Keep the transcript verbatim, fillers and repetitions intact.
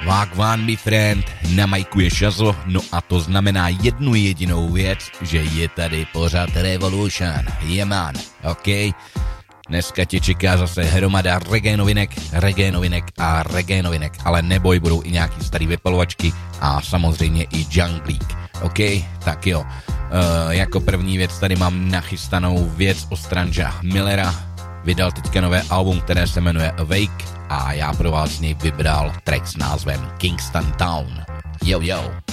Wagwan, my friend, na majku je Šazo, no a to znamená jednu jedinou věc, že je tady pořád Revolution, je man, ok? Dneska tě čeká zase hromada reggae novinek, reggae novinek a reggae novinek, ale neboj, budou i nějaký starý vypalovačky a samozřejmě i junglík, ok? Tak jo, uh, jako první věc tady mám nachystanou věc o Strangea Millera, vydal teďka nové album, které se jmenuje Awake a já pro vás z něj vybral track s názvem Kingston Town. Yo, yo.